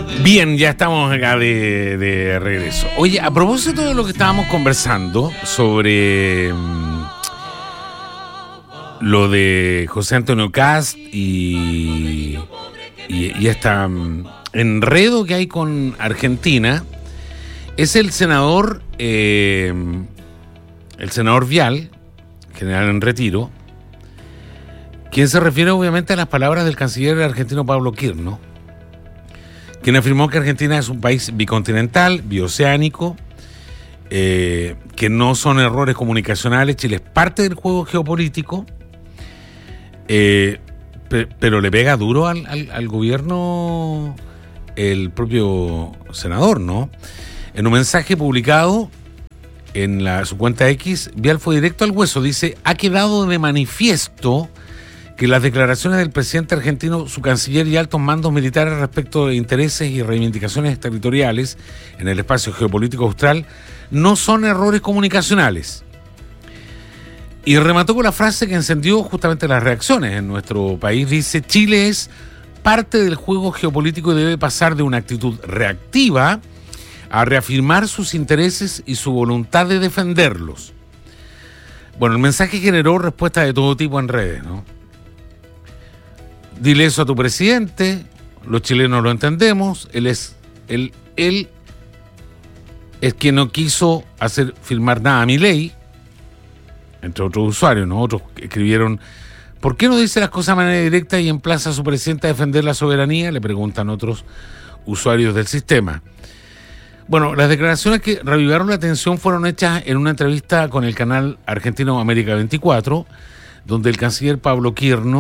Bien, ya estamos acá de regreso. Oye, a propósito de lo que estábamos conversando sobre lo de José Antonio Kast y esta enredo que hay con Argentina, es el senador Vial, general en retiro, quien se refiere obviamente a las palabras del canciller argentino Pablo Kirno, quien afirmó que Argentina es un país bicontinental, bioceánico, que no son errores comunicacionales. Chile es parte del juego geopolítico, pero le pega duro al gobierno el propio senador, ¿no? En un mensaje publicado en su cuenta X, Vial fue directo al hueso. Dice: ha quedado de manifiesto que las declaraciones del presidente argentino, su canciller y altos mandos militares respecto de intereses y reivindicaciones territoriales en el espacio geopolítico austral no son errores comunicacionales. Y remató con la frase que encendió justamente las reacciones en nuestro país. Dice: Chile es parte del juego geopolítico y debe pasar de una actitud reactiva a reafirmar sus intereses y su voluntad de defenderlos. Bueno, el mensaje generó respuestas de todo tipo en redes, ¿no? Dile eso a tu presidente, los chilenos lo entendemos, él es quien no quiso hacer firmar nada a Milei, entre otros usuarios, ¿no? Otros escribieron: ¿por qué no dice las cosas de manera directa y emplaza a su presidente a defender la soberanía? Le preguntan otros usuarios del sistema. Bueno, las declaraciones que reavivaron la atención fueron hechas en una entrevista con el canal argentino América 24, donde el canciller Pablo Kirno